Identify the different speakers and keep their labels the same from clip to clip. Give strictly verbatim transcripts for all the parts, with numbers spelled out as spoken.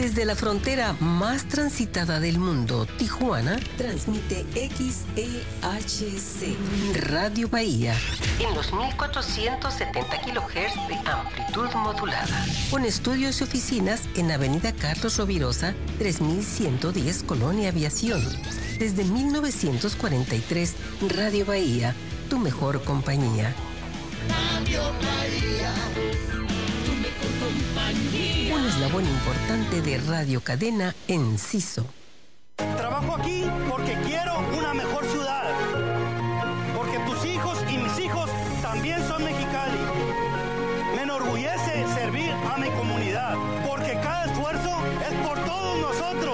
Speaker 1: Desde la frontera más transitada del mundo, Tijuana, transmite X E H C, Radio Bahía, en los mil cuatrocientos setenta kilohertz de amplitud modulada. Con estudios y oficinas en Avenida Carlos Rovirosa, tres mil ciento diez, Colonia Aviación. Desde mil novecientos cuarenta y tres, Radio Bahía, tu mejor compañía.
Speaker 2: Radio Bahía, tu mejor compañía.
Speaker 1: Un eslabón importante de Radio Cadena Enciso.
Speaker 3: Trabajo aquí porque quiero una mejor ciudad. Porque tus hijos y mis hijos también son Mexicali. Me enorgullece servir a mi comunidad. Porque cada esfuerzo es por todos nosotros.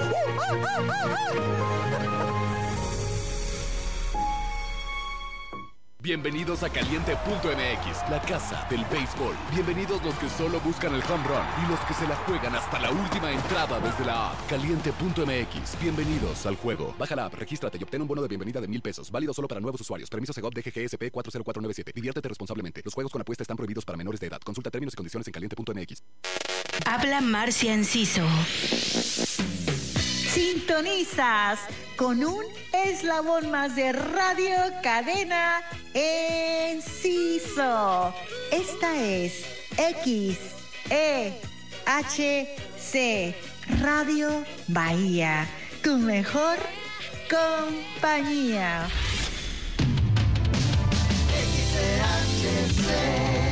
Speaker 4: Bienvenidos a Caliente punto M X, la casa del béisbol. Bienvenidos los que solo buscan el home run y los que se la juegan hasta la última entrada desde la app. Caliente punto M X, bienvenidos al juego. Baja la app, regístrate y obtén un bono de bienvenida de mil pesos. Válido solo para nuevos usuarios. Permiso Segov D G G S P cuatro cero cuatro nueve siete. Diviértete responsablemente. Los juegos con apuesta están prohibidos para menores de edad. Consulta términos y condiciones en Caliente punto M X.
Speaker 5: Habla Marcia Enciso.
Speaker 6: Sintonizas con un eslabón más de Radio Cadena Enciso. Esta es X E H C, Radio Bahía, tu mejor compañía.
Speaker 2: X E H C.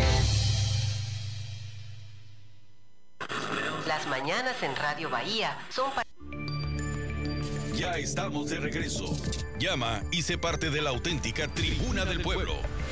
Speaker 1: Las mañanas en Radio Bahía son para...
Speaker 7: Ya estamos de regreso. Llama y sé parte de la auténtica Tribuna del Pueblo.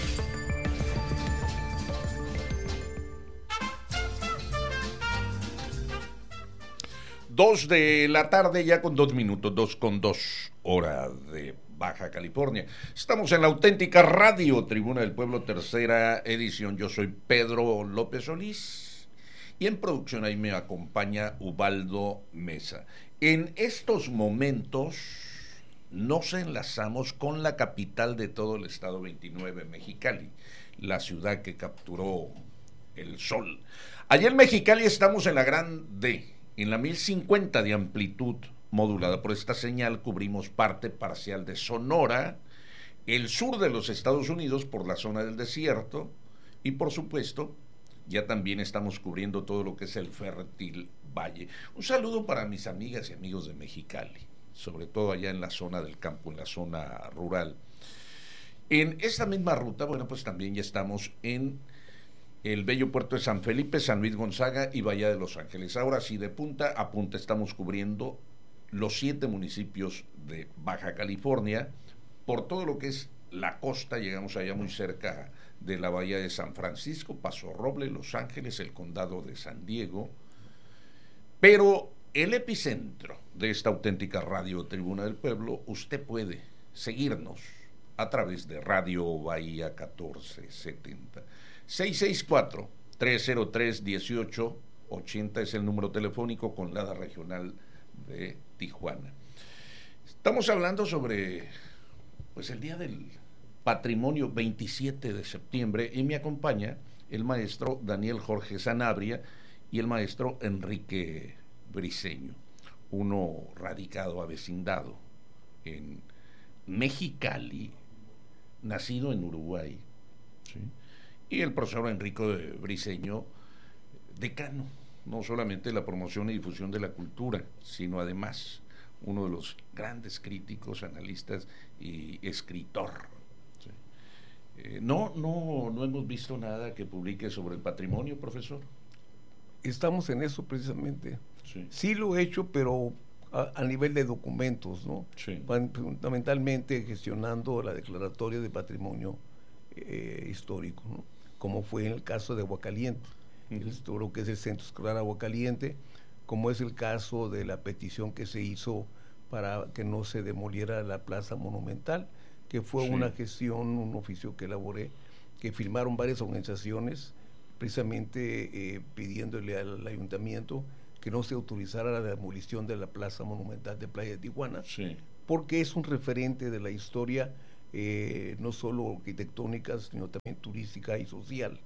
Speaker 8: Dos de la tarde, ya con dos minutos, dos con dos, hora de Baja California. Estamos en la auténtica Radio Tribuna del Pueblo, tercera edición. Yo soy Pedro López Solís y en producción ahí me acompaña Ubaldo Mesa. En estos momentos nos enlazamos con la capital de todo el estado veintinueve, Mexicali, la ciudad que capturó el sol. Allá en Mexicali estamos en la Gran D, en la mil cincuenta de amplitud modulada. Por esta señal cubrimos parte parcial de Sonora, el sur de los Estados Unidos por la zona del desierto y por supuesto ya también estamos cubriendo todo lo que es el fértil valle. Un saludo para mis amigas y amigos de Mexicali, sobre todo allá en la zona del campo, en la zona rural. En esta misma ruta, bueno, pues también ya estamos en el bello puerto de San Felipe, San Luis Gonzaga y Bahía de Los Ángeles. Ahora sí, de punta a punta estamos cubriendo los siete municipios de Baja California, por todo lo que es la costa. Llegamos allá muy cerca de la bahía de San Francisco, Paso Roble, Los Ángeles, el condado de San Diego. Pero el epicentro de esta auténtica Radio Tribuna del Pueblo, usted puede seguirnos a través de Radio Bahía catorce setenta. seis seis cuatro, tres cero tres, uno ocho ocho cero es el número telefónico con la regional de Tijuana. Estamos hablando sobre pues el Día del Patrimonio, veintisiete de septiembre, y me acompaña el maestro Daniel Jorge Sanabria y el maestro Enrique Briceño, uno radicado, avecindado en Mexicali, nacido en Uruguay, ¿sí? Y el profesor Enrique Briceño, decano, no solamente de la promoción y difusión de la cultura, sino además uno de los grandes críticos, analistas y escritor. ¿Sí? Eh, no, no, no hemos visto nada que publique sobre el patrimonio, profesor.
Speaker 9: Estamos en eso precisamente.
Speaker 8: Sí,
Speaker 9: sí lo he hecho, pero a, a nivel de documentos, ¿no?
Speaker 8: Sí.
Speaker 9: Fundamentalmente gestionando la declaratoria de patrimonio eh, histórico, ¿no? Como fue en el caso de Aguacaliente, uh-huh. el, todo lo que es el Centro Escolar Aguacaliente, como es el caso de la petición que se hizo para que no se demoliera la Plaza Monumental, que fue sí. una gestión, un oficio que elaboré, que firmaron varias organizaciones, precisamente eh, pidiéndole al ayuntamiento que no se autorizara la demolición de la Plaza Monumental de Playa de Tijuana,
Speaker 8: sí.
Speaker 9: porque es un referente de la historia, eh, no solo arquitectónica, sino también turística y social.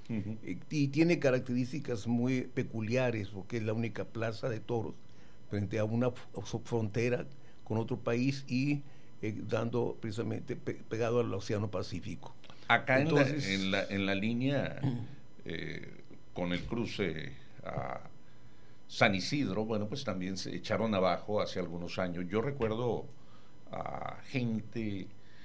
Speaker 9: Uh-huh. y, y tiene características muy peculiares, porque es la única plaza de toros frente a una frontera con otro país y eh, dando precisamente pe pegado al Océano Pacífico.
Speaker 8: Acá
Speaker 9: Entonces,
Speaker 8: en, la, en, la, en la línea eh, con el cruce a San Isidro, bueno, pues también se echaron abajo hace algunos años. Yo recuerdo a gente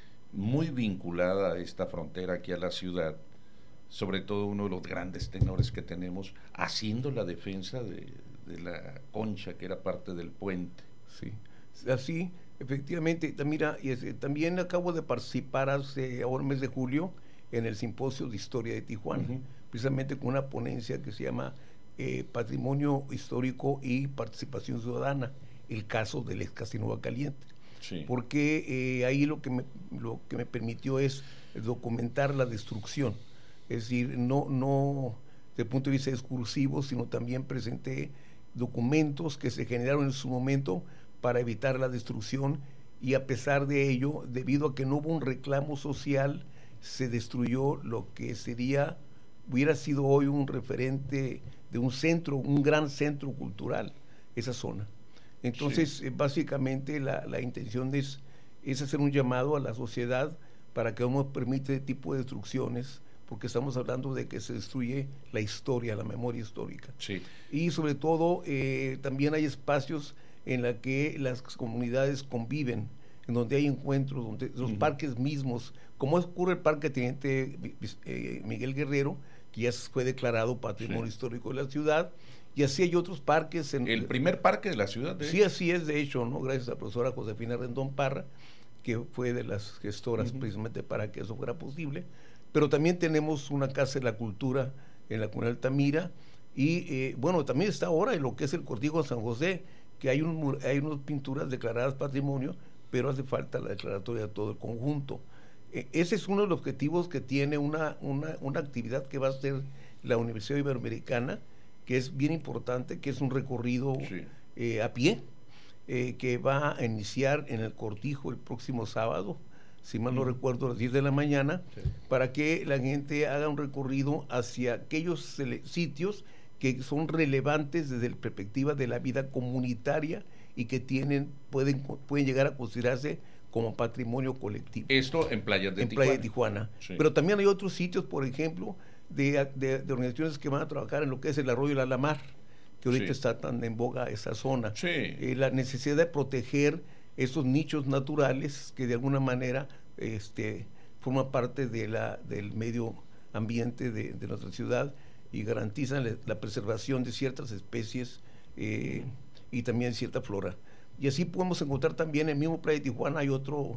Speaker 8: muy vinculada a esta frontera aquí a la ciudad, sobre todo uno de los grandes tenores que tenemos, haciendo la defensa de, de la concha, que era parte del puente.
Speaker 9: Sí, así, efectivamente. Mira, y es, también acabo de participar hace ahora el mes de julio en el Simposio de Historia de Tijuana, uh-huh. precisamente con una ponencia que se llama eh, Patrimonio Histórico y Participación Ciudadana, el caso del ex Casino Aguacaliente. Sí. Porque eh, ahí lo que, me, lo que me permitió es documentar la destrucción. Es decir, no, no desde el punto de vista exclusivo, sino también presenté documentos que se generaron en su momento para evitar la destrucción, y a pesar de ello, debido a que no hubo un reclamo social, se destruyó lo que sería, hubiera sido hoy un referente de un centro, un gran centro cultural, esa zona. Entonces, sí. eh, básicamente la, la intención es, es hacer un llamado a la sociedad para que no permita este tipo de destrucciones, porque estamos hablando de que se destruye la historia, la memoria histórica.
Speaker 8: Sí.
Speaker 9: Y sobre todo, eh, también hay espacios en los que las comunidades conviven, en donde hay encuentros, donde los uh-huh. parques mismos, como ocurre el Parque Teniente eh, Miguel Guerrero, que ya fue declarado Patrimonio sí. Histórico de la ciudad, y así hay otros parques. En,
Speaker 8: el primer parque de la ciudad.
Speaker 9: De sí, hecho. Así es, de hecho, ¿no? Gracias a la profesora Josefina Rendón Parra, que fue de las gestoras uh-huh. precisamente para que eso fuera posible. Pero también tenemos una Casa de la Cultura en la comunidad de Altamira, y eh, bueno, también está ahora en lo que es el Cortijo de San José, que hay, un, hay unas pinturas declaradas patrimonio, pero hace falta la declaratoria de todo el conjunto. Eh, ese es uno de los objetivos que tiene una, una, una actividad que va a hacer la Universidad Iberoamericana, que es bien importante, que es un recorrido sí. eh, a pie, eh, que va a iniciar en el Cortijo el próximo sábado, si mal no recuerdo, a las diez de la mañana, sí. para que la gente haga un recorrido hacia aquellos sitios que son relevantes desde la perspectiva de la vida comunitaria y que tienen pueden, pueden llegar a considerarse como patrimonio colectivo.
Speaker 8: Esto en playas de
Speaker 9: en
Speaker 8: Tijuana.
Speaker 9: Playa de Tijuana. Sí. Pero también hay otros sitios, por ejemplo, de, de, de organizaciones que van a trabajar en lo que es el arroyo de la Lamar, que ahorita sí. está tan en boga esa zona.
Speaker 8: Sí.
Speaker 9: Eh, la necesidad de proteger esos nichos naturales que de alguna manera este, forman parte de la, del medio ambiente de, de nuestra ciudad y garantizan la, la preservación de ciertas especies eh, y también cierta flora. Y así podemos encontrar también en el mismo Playa de Tijuana hay otro,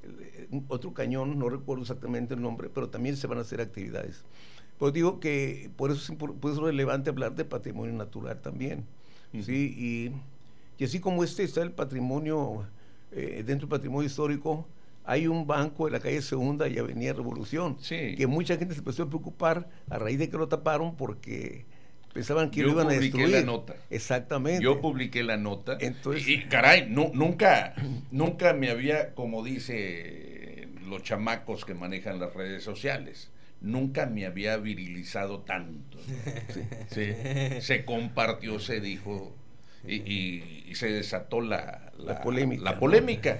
Speaker 9: otro cañón, no recuerdo exactamente el nombre, pero también se van a hacer actividades. Pues digo que por eso es, por eso es relevante hablar de patrimonio natural también. Uh-huh. ¿sí? y, y así como este está el patrimonio, eh, dentro del patrimonio histórico, hay un banco en la calle Segunda y Avenida Revolución,
Speaker 8: sí.
Speaker 9: que mucha gente se empezó a preocupar a raíz de que lo taparon porque pensaban que
Speaker 8: Yo
Speaker 9: lo iban a destruir.
Speaker 8: Yo publiqué la nota.
Speaker 9: Exactamente.
Speaker 8: Yo publiqué la nota.
Speaker 9: Entonces,
Speaker 8: y, y caray, no, nunca, nunca me había, como dice los chamacos que manejan las redes sociales, nunca me había virilizado tanto. Sí, sí. Se compartió, se dijo, y, y, y se desató la, la,
Speaker 9: la polémica.
Speaker 8: La polémica.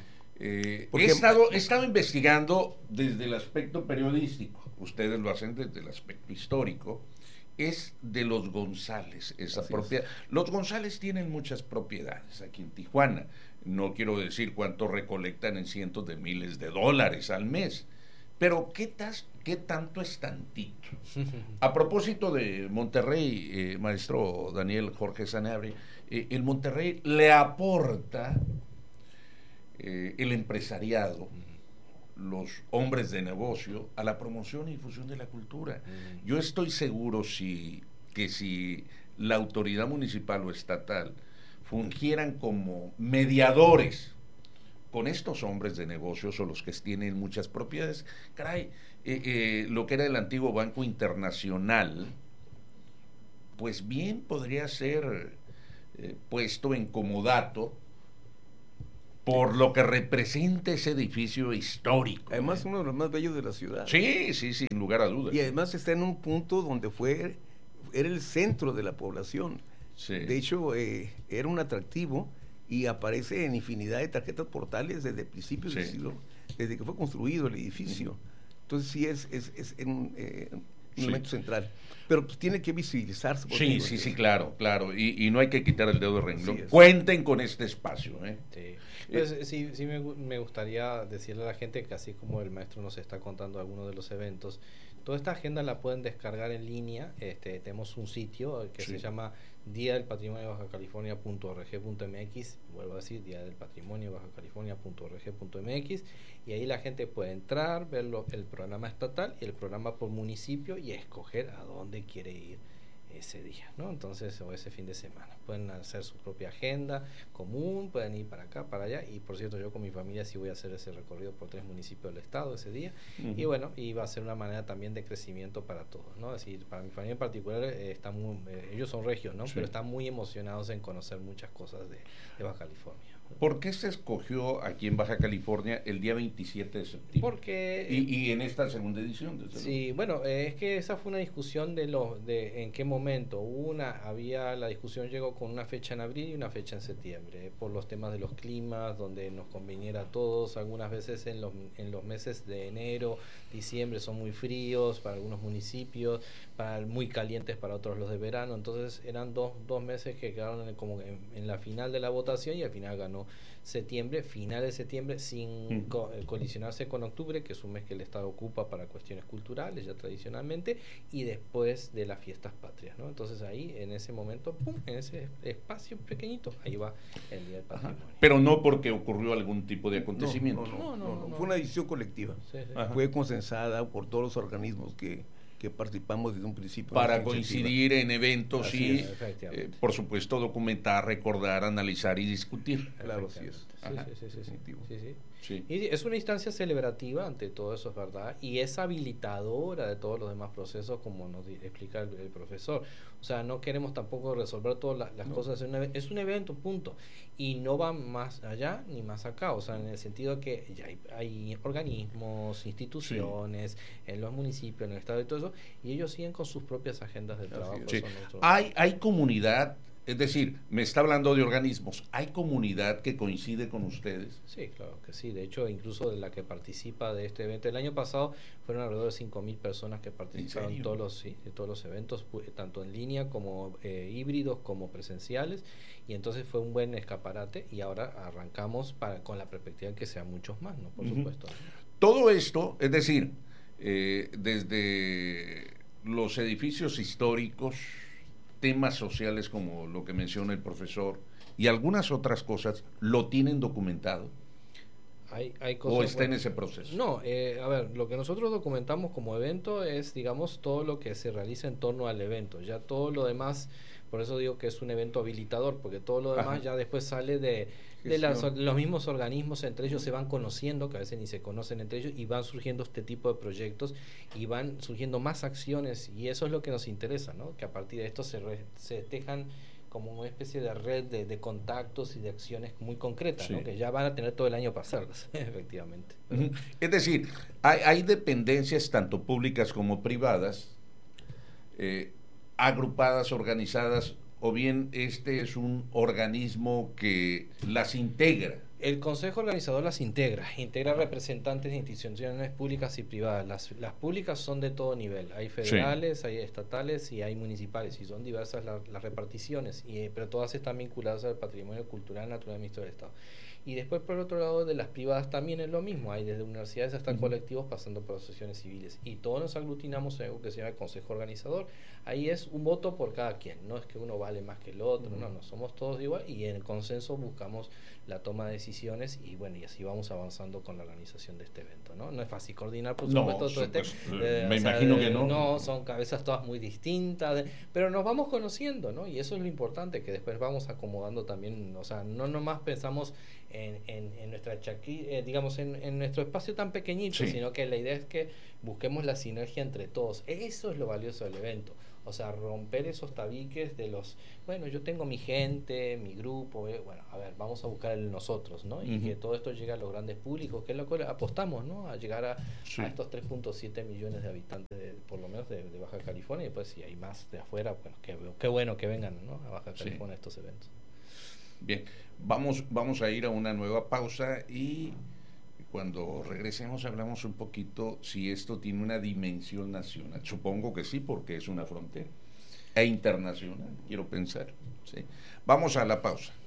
Speaker 8: Eh, he, estado, he estado investigando desde el aspecto periodístico, ustedes lo hacen desde el aspecto histórico, es de los González, esa propiedad. Los González tienen muchas propiedades aquí en Tijuana, no quiero decir cuánto recolectan en cientos de miles de dólares al mes, pero ¿qué, tas, qué tanto es tantito? A propósito de Monterrey, eh, maestro Daniel Jorge Sanabria, eh, el Monterrey le aporta Eh, el empresariado, los hombres de negocio, a la promoción y difusión de la cultura. Mm. Yo estoy seguro si, que si la autoridad municipal o estatal fungieran como mediadores con estos hombres de negocios o los que tienen muchas propiedades, caray, eh, eh, lo que era el antiguo Banco Internacional, pues bien podría ser eh, puesto en comodato por lo que representa ese edificio histórico.
Speaker 9: Además,
Speaker 8: ¿eh?
Speaker 9: uno de los más bellos de la ciudad.
Speaker 8: Sí, sí, sin lugar a dudas.
Speaker 9: Y además está en un punto donde fue, era el centro de la población.
Speaker 8: Sí.
Speaker 9: De hecho, eh, era un atractivo y aparece en infinidad de tarjetas portales desde principios
Speaker 8: Sí.
Speaker 9: del siglo, desde que fue construido el edificio. Entonces sí es, es, es un, eh, un
Speaker 8: Sí.
Speaker 9: elemento central. Pero pues tiene que visibilizarse. por
Speaker 8: Sí,
Speaker 9: digo,
Speaker 8: sí,
Speaker 9: que-
Speaker 8: sí, claro, claro. Y, y no hay que quitar el dedo de renglón.
Speaker 9: Así es.
Speaker 8: Cuenten con este espacio, ¿eh?
Speaker 10: Sí, pues, sí, sí me, gu- me gustaría decirle a la gente que así como el maestro nos está contando algunos de los eventos, toda esta agenda la pueden descargar en línea. Este, tenemos un sitio que
Speaker 8: Sí.
Speaker 10: se llama Día del Patrimonio de Baja California punto org punto mx, vuelvo a decir, Día del Patrimonio de Baja California punto org punto mx, y ahí la gente puede entrar, ver lo- el programa estatal y el programa por municipio y escoger a dónde quiere ir ese día, ¿no? Entonces, o ese fin de semana. Pueden hacer su propia agenda común, pueden ir para acá, para allá, y por cierto, yo con mi familia sí voy a hacer ese recorrido por tres municipios del estado ese día,
Speaker 8: Ujú.
Speaker 10: y bueno, y va a ser una manera también de crecimiento para todos, ¿no? Es decir, para mi familia en particular, eh, está muy, eh, ellos son regios, ¿no?
Speaker 8: Sí.
Speaker 10: Pero están muy emocionados en conocer muchas cosas de, de Baja California.
Speaker 8: ¿Por qué se escogió aquí en Baja California el día veintisiete de septiembre?
Speaker 10: Porque...
Speaker 8: Y, y en esta segunda edición, desde
Speaker 10: Sí, bueno, eh, es que esa fue una discusión de los de en qué momento. Una, había la discusión llegó con una fecha en abril y una fecha en septiembre, eh, por los temas de los climas, donde nos conveniera a todos. Algunas veces en los, en los meses de enero, diciembre son muy fríos para algunos municipios, para muy calientes para otros los de verano. Entonces eran dos, dos meses que quedaron en, como en, en la final de la votación, y al final ganó septiembre, final de septiembre, sin
Speaker 8: Mm.
Speaker 10: co- eh, colisionarse con octubre, que es un mes que el Estado ocupa para cuestiones culturales ya tradicionalmente, y después de las fiestas patrias, ¿no? Entonces ahí, en ese momento, pum, en ese espacio pequeñito, ahí va el Día del Patrimonio.
Speaker 8: Pero no porque ocurrió algún tipo de acontecimiento.
Speaker 9: No, no, no,
Speaker 10: No,
Speaker 9: no,
Speaker 10: no,
Speaker 9: no.
Speaker 10: no.
Speaker 9: Fue una decisión colectiva.
Speaker 10: Sí, sí.
Speaker 8: Ajá.
Speaker 9: Fue consensada por todos los organismos que, que participamos desde un principio.
Speaker 8: Para
Speaker 9: en esta iniciativa.
Speaker 8: coincidir en eventos
Speaker 9: Así
Speaker 8: y,
Speaker 9: es,
Speaker 10: efectivamente.
Speaker 8: eh, por supuesto, documentar, recordar, analizar y discutir.
Speaker 9: Claro, así es.
Speaker 8: Ajá.
Speaker 10: Sí, sí, sí, sí, sí,
Speaker 9: Definitivo.
Speaker 10: sí, sí.
Speaker 8: Sí.
Speaker 10: Y es una instancia celebrativa, ante todo eso es verdad, y es habilitadora de todos los demás procesos, como nos di- explica el, el profesor. O sea, no queremos tampoco resolver todas la- las
Speaker 9: No.
Speaker 10: cosas en un evento. Es un evento, punto. Y no va más allá ni más acá. O sea, en el sentido que ya hay, hay organismos, instituciones, en los municipios, en el estado y todo eso, y ellos siguen con sus propias agendas de trabajo.
Speaker 8: Sí.
Speaker 10: Eso nosotros-
Speaker 8: Hay, hay comunidad, es decir, me está hablando de organismos, ¿hay comunidad que coincide con ustedes?
Speaker 10: Sí, claro que sí. De hecho, incluso de la que participa de este evento. El año pasado fueron alrededor de cinco mil personas que participaron en
Speaker 8: serio?
Speaker 10: todos los, sí, de todos los eventos, pu- tanto en línea como eh, híbridos como presenciales. Y entonces fue un buen escaparate, y ahora arrancamos para con la perspectiva de que sean muchos más, ¿no? Por
Speaker 8: Ujú.
Speaker 10: supuesto.
Speaker 8: Todo esto, es decir, eh, desde los edificios históricos, temas sociales como lo que menciona el profesor y algunas otras cosas, ¿lo tienen documentado?
Speaker 10: Hay, hay cosas,
Speaker 8: ¿O está en
Speaker 10: bueno,
Speaker 8: ese proceso?
Speaker 10: No, eh, a ver, lo que nosotros documentamos como evento es, digamos, todo lo que se realiza en torno al evento. Ya todo lo demás, por eso digo que es un evento habilitador, porque todo lo demás
Speaker 8: Ajá.
Speaker 10: ya después sale de, de las-
Speaker 9: Gestión.
Speaker 10: los mismos organismos, entre ellos se van conociendo, que a veces ni se conocen entre ellos, y van surgiendo este tipo de proyectos, y van surgiendo más acciones, y eso es lo que nos interesa, ¿no? Que a partir de esto se, re- se tejan como una especie de red de, de contactos y de acciones muy concretas,
Speaker 8: Sí.
Speaker 10: ¿no? Que ya van a tener todo el año para hacerlas, efectivamente.
Speaker 8: Ujú. Es decir, hay, hay dependencias tanto públicas como privadas, eh, agrupadas, organizadas, o bien este es un organismo que las integra.
Speaker 10: El Consejo Organizador las integra, integra representantes de instituciones públicas y privadas. Las, las públicas son de todo nivel, hay federales, hay estatales y hay municipales, y son diversas la- las reparticiones, y, eh, pero todas están vinculadas al patrimonio cultural natural del Ministerio del Estado. Y después, por otro lado, de las privadas también es lo mismo, hay desde universidades hasta
Speaker 8: Ujú.
Speaker 10: colectivos, pasando por asociaciones civiles, y todos nos aglutinamos en algo que se llama el Consejo Organizador. Ahí es un voto por cada quien, no es que uno vale más que el otro, no, no, somos todos igual, y en el consenso buscamos la toma de decisiones, y bueno, y así vamos avanzando con la organización de este evento, ¿no? No es fácil coordinar, por
Speaker 8: No,
Speaker 10: supuesto, todo este,
Speaker 8: supuesto,
Speaker 10: eh,
Speaker 8: me
Speaker 10: o sea,
Speaker 8: imagino
Speaker 10: eh,
Speaker 8: que no.
Speaker 10: No, son cabezas todas muy distintas, de- pero nos vamos conociendo, ¿no? Y eso es lo importante, que después vamos acomodando también, o sea, no nomás pensamos en, en, en nuestra chaqui, eh, digamos, en, en nuestro espacio tan pequeñito,
Speaker 8: Sí.
Speaker 10: sino que la idea es que busquemos la sinergia entre todos. Eso es lo valioso del evento. O sea, romper esos tabiques de los, bueno, yo tengo mi gente, mi grupo, eh, bueno, a ver, vamos a buscar el nosotros, ¿no? Y uh-huh. que todo esto llegue a los grandes públicos, que es lo que apostamos, ¿no? A llegar a, sí. a estos tres punto siete millones de habitantes, de, por lo menos de, de Baja California, y después si hay más de afuera, bueno, qué, qué bueno que vengan, ¿no? A Baja California sí. estos eventos.
Speaker 8: Bien, vamos, vamos a ir a una nueva pausa y cuando regresemos hablamos un poquito si esto tiene una dimensión nacional. Supongo que sí, porque es una frontera. E internacional, quiero pensar. ¿Sí? Vamos a la pausa.